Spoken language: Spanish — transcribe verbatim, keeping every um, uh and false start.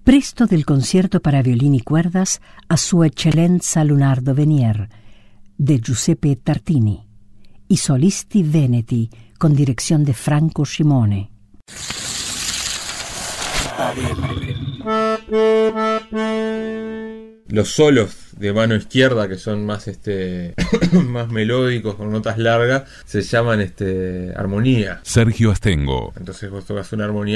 Presto del concierto para violini y cuerdas a Sua Eccellenza Leonardo Venier, de Giuseppe Tartini, y Solisti Veneti, con dirección de Franco Scimone. Los solos de mano izquierda, que son más este más melódicos, con notas largas, se llaman este armonía. Sergio Astengo. Entonces vos tocas una armonía